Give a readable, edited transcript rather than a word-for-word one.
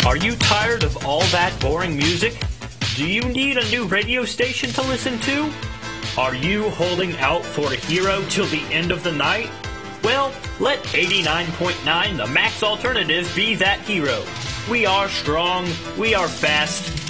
Are you tired of all that boring music? Do you need a new radio station to listen to? Are you holding out for a hero till the end of the night? Well, let 89.9 The Max Alternative be that hero. We are strong, we are fast,